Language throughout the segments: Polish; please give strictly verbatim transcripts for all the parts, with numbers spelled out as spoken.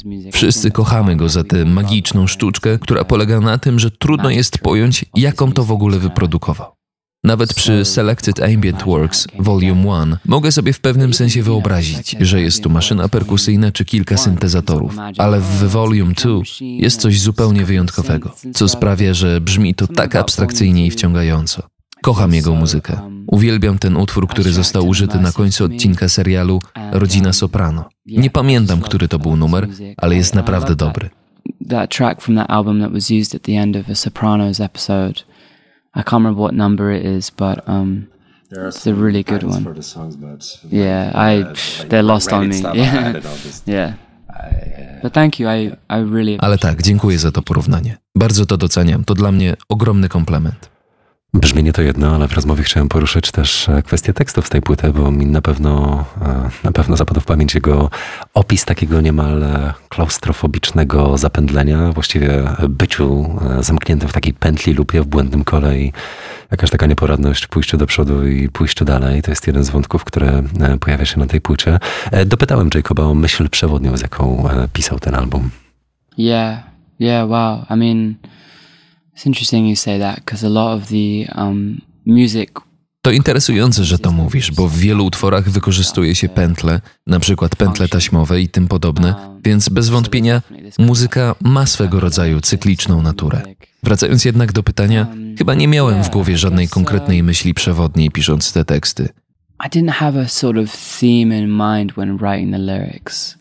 Wszyscy kochamy go za tę magiczną sztuczkę, która polega na tym, że trudno jest pojąć, jak on to w ogóle wyprodukował. Nawet przy Selected Ambient Works Volume jeden mogę sobie w pewnym sensie wyobrazić, że jest tu maszyna perkusyjna czy kilka syntezatorów, ale w Volume dwa jest coś zupełnie wyjątkowego, co sprawia, że brzmi to tak abstrakcyjnie i wciągająco. Kocham jego muzykę. Uwielbiam ten utwór, który został użyty na końcu odcinka serialu Rodzina Soprano. Nie pamiętam, który to był numer, ale jest naprawdę dobry. That track from that album that was used at the end of a Sopranos episode. I can't remember what number it is, but um, it's a really good one. Yeah, I they're lost on me. Yeah, yeah. But thank you, I I really. Ale tak, dziękuję za to porównanie. Bardzo to doceniam. To dla mnie ogromny komplement. Brzmienie to jedno, ale w rozmowie chciałem poruszyć też kwestię tekstów z tej płyty, bo mi na pewno, na pewno zapadł w pamięć jego opis takiego niemal klaustrofobicznego zapędlenia, właściwie byciu zamkniętym w takiej pętli lupie, w błędnym kole i jakaś taka nieporadność w pójściu do przodu i pójściu dalej. To jest jeden z wątków, które pojawia się na tej płycie. Dopytałem Jacoba o myśl przewodnią, z jaką pisał ten album. Yeah, yeah, wow. I mean... It's interesting you say that, because a lot of the um, music. To interesujące, że to mówisz, bo w wielu utworach wykorzystuje się pętle, na przykład pętle taśmowe i tym podobne, więc bez wątpienia muzyka ma swego rodzaju cykliczną naturę. Wracając jednak do pytania, chyba nie miałem w głowie żadnej konkretnej myśli przewodniej pisząc te teksty. I didn't have a sort of theme in mind when writing the lyrics.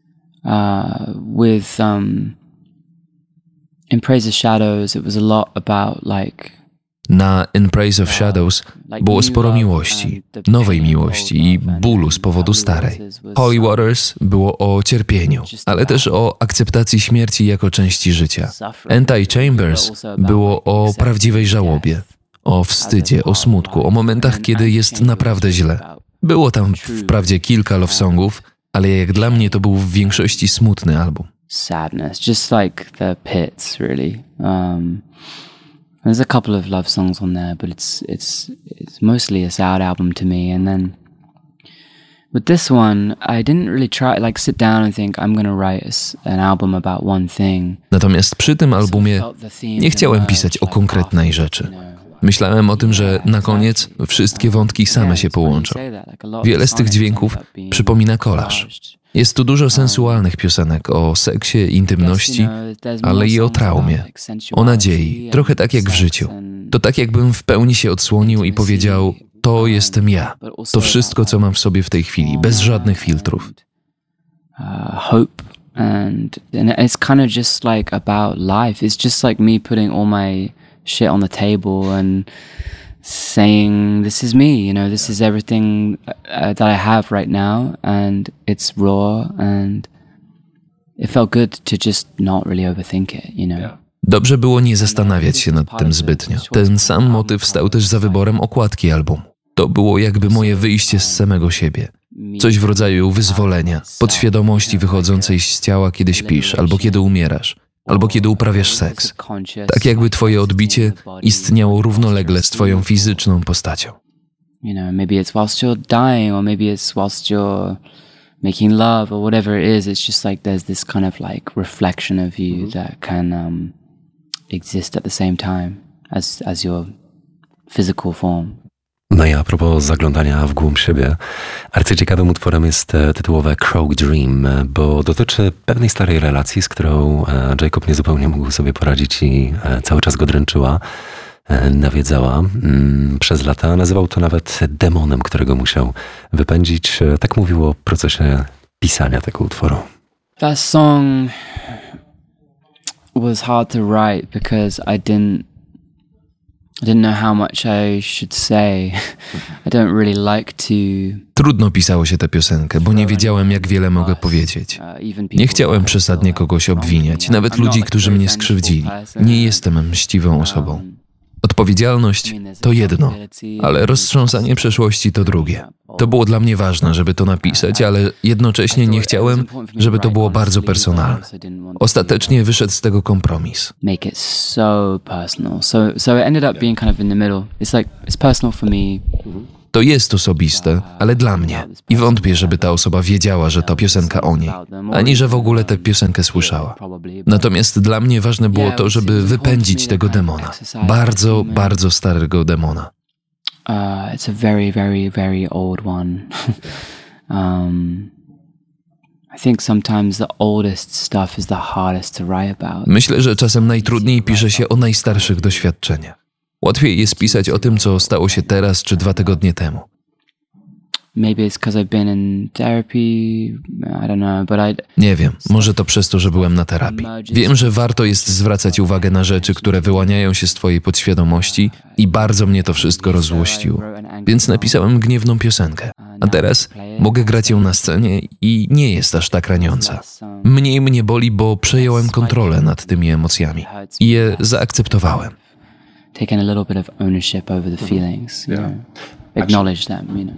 Uh, with um, In Praise of Shadows, it was a lot about like. Na In Praise of Shadows było sporo miłości, nowej miłości i bólu z powodu starej. Holy Waters było o cierpieniu, ale też o akceptacji śmierci jako części życia. Anti-Chambers było o prawdziwej żałobie, o wstydzie, o smutku, o momentach, kiedy jest naprawdę źle. Było tam wprawdzie kilka love songów, ale jak dla mnie to był w większości smutny album. Sadness, just like the pits, really. Um, there's a couple of love songs on there, but it's it's it's mostly a sad album to me. And then with this one, I didn't really try like sit down and think I'm gonna write a, an album about one thing. Natomiast przy tym albumie nie chciałem pisać o konkretnej rzeczy. Myślałem o tym, że na koniec wszystkie wątki same się połączą. Wiele z tych dźwięków przypomina kolaż. Jest tu dużo sensualnych piosenek o seksie, intymności, ale i o traumie, o nadziei, trochę tak jak w życiu. To tak jakbym w pełni się odsłonił i powiedział, to jestem ja. To wszystko, co mam w sobie w tej chwili, bez żadnych filtrów. Hope and it's kind of just like about life. It's just like me putting all my shit on the table and saying this is me, you know, this is everything uh, that I have right now, and it's raw, and it felt good to just not really overthink it, you know. Dobrze było nie zastanawiać się nad tym zbytnio. Ten sam motyw stał też za wyborem okładki albumu. To było jakby moje wyjście z samego siebie. Coś w rodzaju wyzwolenia, podświadomości wychodzącej z ciała, kiedy śpisz, albo kiedy umierasz, albo kiedy uprawiasz seks. Tak jakby twoje odbicie istniało równolegle z twoją fizyczną postacią. You know, maybe it's whilst you're dying, or maybe it's whilst you're making love, or whatever it is. It's just like there's this kind of like reflection of you that can um, exist at the same time as as your physical form. No i a propos zaglądania w głąb siebie, arcyciekawym utworem jest tytułowe Croak Dream, bo dotyczy pewnej starej relacji, z którą Jacob niezupełnie mógł sobie poradzić i cały czas go dręczyła, nawiedzała przez lata. Nazywał to nawet demonem, którego musiał wypędzić. Tak mówił o procesie pisania tego utworu. That song was hard to write because I didn't I didn't know how much I should say. I don't really like to... Trudno pisało się tę piosenkę, bo nie wiedziałem, jak wiele mogę powiedzieć. Nie chciałem przesadnie kogoś obwiniać, nawet ludzi, którzy mnie skrzywdzili. Nie jestem mściwą osobą. Odpowiedzialność to jedno, ale roztrząsanie przeszłości to drugie. To było dla mnie ważne, żeby to napisać, ale jednocześnie nie chciałem, żeby to było bardzo personalne. Ostatecznie wyszedł z tego kompromis. Make it so personal. So so it ended up being kind of in the middle. It's like it's personal for me, To jest osobiste, ale dla mnie. I wątpię, żeby ta osoba wiedziała, że to piosenka o niej, ani że w ogóle tę piosenkę słyszała. Natomiast dla mnie ważne było to, żeby wypędzić tego demona. Bardzo, bardzo starego demona. Uh, it's a very, very, very old one. um, I think sometimes the oldest stuff is the hardest to write about. Myślę, że czasem najtrudniej pisze się o najstarszych doświadczeniach. Łatwiej jest pisać o tym, co stało się teraz czy dwa tygodnie temu. Maybe it's because I've been in therapy. I don't know, but I. Nie wiem, może to przez to, że byłem na terapii. Wiem, że warto jest zwracać uwagę na rzeczy, które wyłaniają się z twojej podświadomości i bardzo mnie to wszystko rozzłościło. Więc napisałem gniewną piosenkę. A teraz mogę grać ją na scenie i nie jest aż tak raniąca. Mniej mnie boli, bo przejąłem kontrolę nad tymi emocjami i je zaakceptowałem. Taking a little bit of ownership over the feelings, you know, acknowledge them, you know.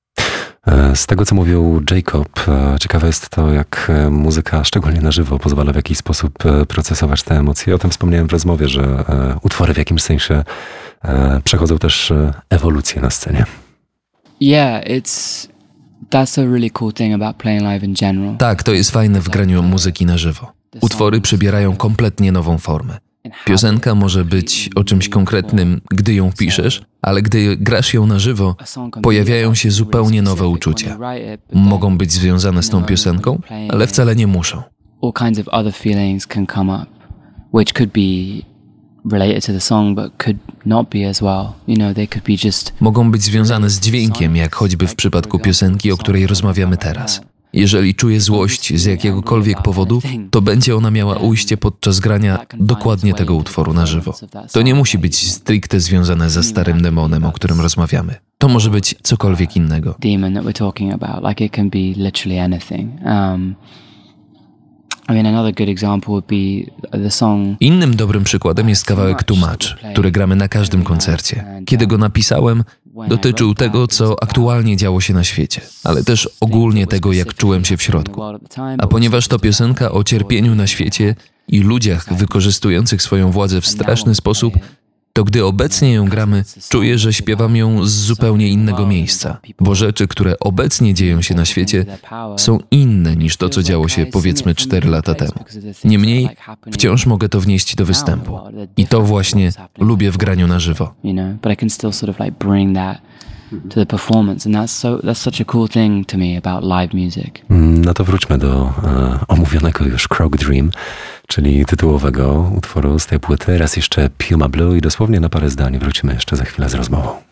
Z tego, co mówił Jacob, ciekawe jest to, jak muzyka, szczególnie na żywo, pozwala w jakiś sposób procesować te emocje. O tym wspomniałem w rozmowie, że utwory w jakimś sensie przechodzą też ewolucję na scenie. Yeah, it's that's a really cool thing about playing live in general. Tak, to jest fajne w graniu muzyki na żywo. Utwory przybierają kompletnie nową formę. Piosenka może być o czymś konkretnym, gdy ją piszesz, ale gdy grasz ją na żywo, pojawiają się zupełnie nowe uczucia. Mogą być związane z tą piosenką, ale wcale nie muszą. All kinds of other feelings can come up, which could be related to the song, but could not be as well. You know, they could be just. Mogą być związane z dźwiękiem, jak choćby w przypadku piosenki, o której rozmawiamy teraz. Jeżeli czuję złość z jakiegokolwiek powodu, to będzie ona miała ujście podczas grania dokładnie tego utworu na żywo. To nie musi być stricte związane ze starym demonem, o którym rozmawiamy. To może być cokolwiek innego. Demon that we're talking about, like it can be literally anything. Um, I mean, another good example would be the song. Innym dobrym przykładem jest kawałek Too Much, który gramy na każdym koncercie. Kiedy go napisałem, dotyczył tego, co aktualnie działo się na świecie, ale też ogólnie tego, jak czułem się w środku. A ponieważ to piosenka o cierpieniu na świecie i ludziach wykorzystujących swoją władzę w straszny sposób, to gdy obecnie ją gramy, czuję, że śpiewam ją z zupełnie innego miejsca, bo rzeczy, które obecnie dzieją się na świecie, są inne niż to, co działo się powiedzmy cztery lata temu. Niemniej wciąż mogę to wnieść do występu. I to właśnie lubię w graniu na żywo. To the performance, and that's so that's such a cool thing to me about live music. No to wróćmy do e, omówionego już Croc Dream, czyli tytułowego utworu z tej płyty. Raz jeszcze Puma Blue i dosłownie na parę zdań wrócimy jeszcze za chwilę z rozmową.